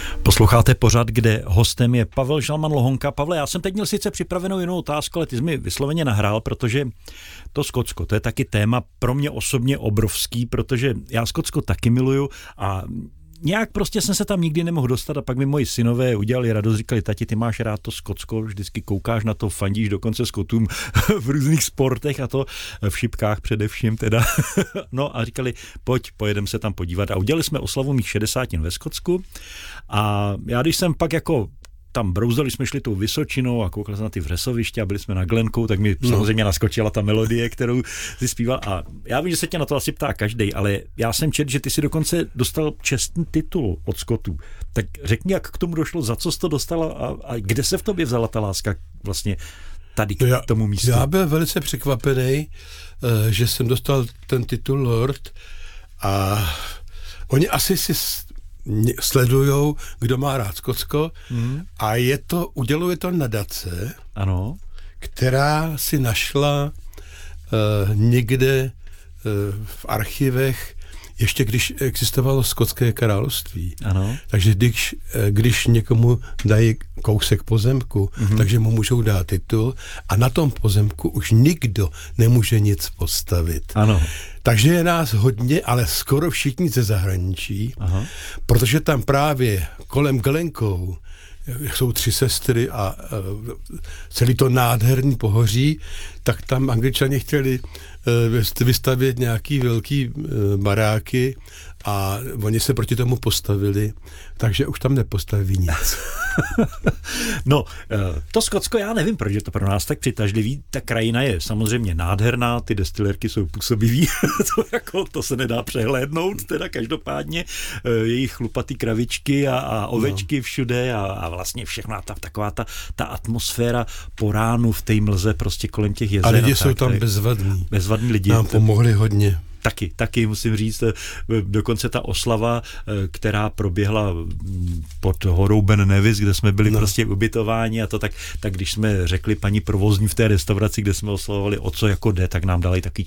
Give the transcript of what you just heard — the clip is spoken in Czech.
Posloucháte pořad, kde hostem je Pavel Žalman Lohonka. Pavle, já jsem teď měl sice připravenou jinou otázku, ale ty jsi mi vysloveně nahrál, protože to Skotsko, to je taky téma pro mě osobně obrovský, protože já Skotsko taky miluju a nějak prostě jsem se tam nikdy nemohl dostat a pak mi moji synové udělali radost, říkali, tati, ty máš rád to Skotsko, vždycky koukáš na to, fandíš dokonce Skotům v různých sportech a to v šipkách především teda. No a říkali, pojď, pojedeme se tam podívat a udělali jsme oslavu mých 60 ve Skotsku a já když jsem pak jako tam brouzdali, jsme šli tou Vysočinou a koukali jsme na ty vřesoviště a byli jsme na Glenkou, tak mi samozřejmě naskočila ta melodie, kterou jsi zpíval. A já vím, že se tě na to asi ptá každej, ale já jsem četl, že ty si dokonce dostal čestný titul od Skotů. Tak řekni, jak k tomu došlo, za co jsi to dostal a kde se v tobě vzala ta láska vlastně tady k tomu místu? Já byl velice překvapený, že jsem dostal ten titul Lord a oni asi si sledujou, kdo má rád Skotsko a uděluje to nadace, ano, která si našla někde v archivech, ještě když existovalo Skotské království. Ano. Takže když někomu dají kousek pozemku, takže mu můžou dát titul a na tom pozemku už nikdo nemůže nic postavit. Ano. Takže je nás hodně, ale skoro všichni ze zahraničí, protože tam právě kolem Glencoe jsou 3 sestry a celý to nádherný pohoří, tak tam Angličani chtěli vystavět nějaký velký baráky a oni se proti tomu postavili, takže už tam nepostaví nic. No, to Skotsko, já nevím, proč je to pro nás tak přitažlivý. Ta krajina je samozřejmě nádherná, ty destilérky jsou působivý, to se nedá přehlédnout, teda každopádně jejich chlupatý kravičky a ovečky všude a vlastně všechna taková ta atmosféra po ránu v té mlze prostě kolem těch jezer. A lidi jsou tam bezvadní. Bezvadní lidi. Nám pomohli hodně. Taky musím říct, dokonce ta oslava, která proběhla pod horou Ben Nevis, kde jsme byli prostě ubytováni a to tak když jsme řekli paní provozní v té restauraci, kde jsme oslavovali, o co jako jde, tak nám dali taky